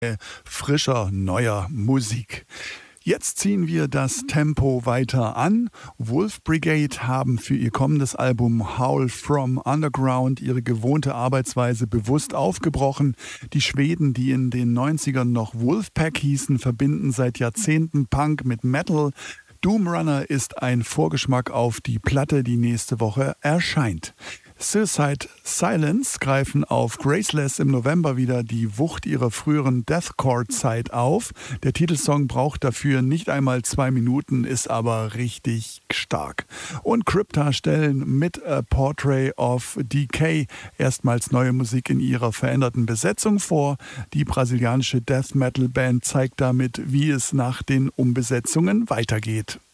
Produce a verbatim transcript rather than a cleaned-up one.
frischer, neuer Musik. Jetzt ziehen wir das Tempo weiter an. Wolf Brigade haben für ihr kommendes Album Howl from Underground ihre gewohnte Arbeitsweise bewusst aufgebrochen. Die Schweden, die in den neunzigern noch Wolfpack hießen, verbinden seit Jahrzehnten Punk mit Metal. Doomrunner ist ein Vorgeschmack auf die Platte, die nächste Woche erscheint. Suicide Silence greifen auf Graceless im November wieder die Wucht ihrer früheren Deathcore-Zeit auf. Der Titelsong braucht dafür nicht einmal zwei Minuten, ist aber richtig stark. Und Crypta stellen mit A Portrait of Decay erstmals neue Musik in ihrer veränderten Besetzung vor. Die brasilianische Death-Metal-Band zeigt damit, wie es nach den Umbesetzungen weitergeht.